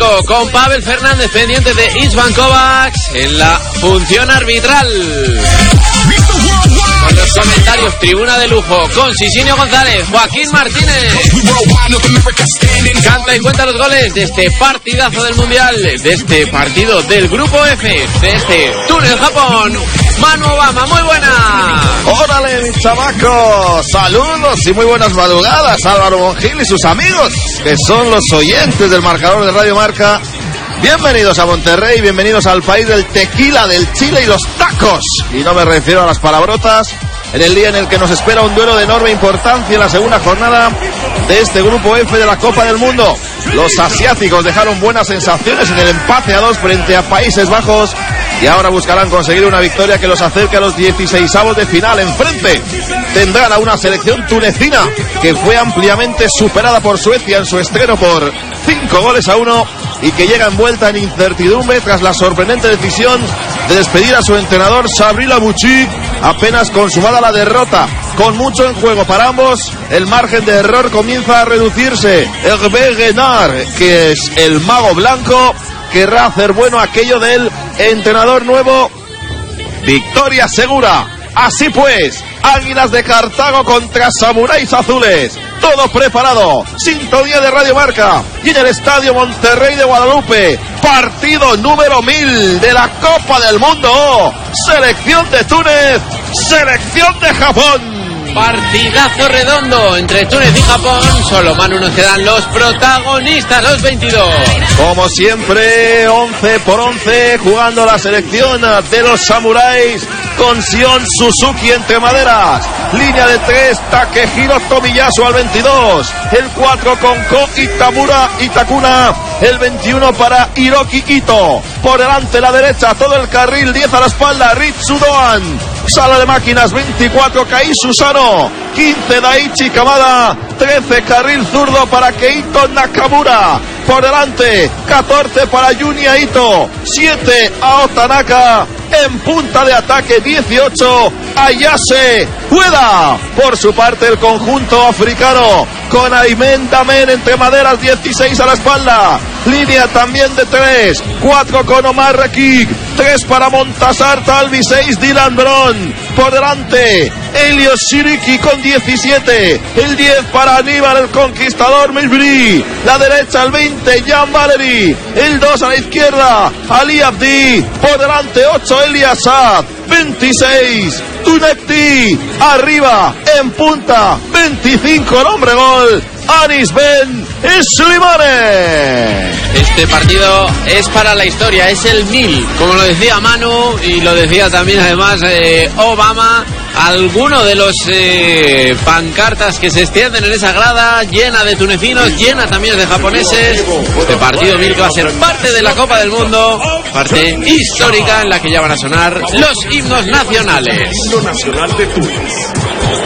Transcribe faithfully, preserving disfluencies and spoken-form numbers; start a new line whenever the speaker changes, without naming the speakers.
México con Pavel Fernández pendiente de Istvan Kovacs en la función arbitral. Con los comentarios, tribuna de lujo con Sisinio González, Joaquín Martínez. Canta y cuenta los goles de este partidazo del Mundial, de este partido del Grupo F, de este Túnez-Japón. Manu Obama, muy buena.
¡Órale, mis chamacos! Saludos y muy buenas madrugadas a Álvaro Mongil y sus amigos, que son los oyentes del marcador de Radio Marca. Bienvenidos a Monterrey, bienvenidos al país del tequila, del chile y los tacos. Y no me refiero a las palabrotas, en el día en el que nos espera un duelo de enorme importancia en la segunda jornada de este Grupo F de la Copa del Mundo. Los asiáticos dejaron buenas sensaciones en el empate a dos frente a Países Bajos y ahora buscarán conseguir una victoria que los acerque a los dieciseisavos de final. Enfrente tendrán a una selección tunecina que fue ampliamente superada por Suecia en su estreno por cinco goles a uno y que llega envuelta en incertidumbre tras la sorprendente decisión de despedir a su entrenador Sabri Lamouchi apenas consumada la derrota. Con mucho en juego para ambos, el margen de error comienza a reducirse. Hervé Renard, que es el mago blanco, querrá hacer bueno aquello del entrenador nuevo. Victoria segura. Así pues, Águilas de Cartago contra Samuráis Azules. Todo preparado. Sintonía de Radio Marca. Y en el Estadio Monterrey de Guadalupe, partido número mil de la Copa del Mundo. Selección de Túnez, selección de Japón.
Partidazo redondo entre Túnez y Japón. Solo Manu nos quedan los protagonistas, los veintidós.
Como siempre, once por once, jugando la selección de los samuráis con Sion Suzuki entre maderas. Línea de tres, Takehiro Tomiyasu al veintidós. El cuatro con Ko Itamura Itakuna. El veintiuno para Hiroki Ito. Por delante la derecha, todo el carril, diez a la espalda, Ritsu Doan. Sala de máquinas, veinticuatro, Kai Susano. quince, Daichi Kamada. trece, carril zurdo para Keito Nakamura. Por delante, catorce para Junya Ito. siete, Ao Tanaka. En punta de ataque, dieciocho, Ayase Ueda. Por su parte, el conjunto africano con Aymen Damen entre maderas, dieciséis a la espalda. Línea también de tres, cuatro con Omar Rekik, tres para Montasar Talvi, seis Dylan Bron. Por delante, Helios Shiriki con diecisiete, el diez para Aníbal el Conquistador Milbri. La derecha, el veinte, Jan Valery, el dos a la izquierda, Ali Abdi. Por delante, ocho, Elias Saad, veintiséis, Tunekti. Arriba, en punta, veinticinco, el hombre gol, Anis Ben Slimane.
Este partido es para la historia, es el mil, como lo decía Manu y lo decía también además eh, Obama. Alguno de los eh, pancartas que se extienden en esa grada, llena de tunecinos, llena también de japoneses. Este partido mil que va a ser parte de la Copa del Mundo, parte histórica en la que ya van a sonar los himnos nacionales.
Himno nacional de Túnez.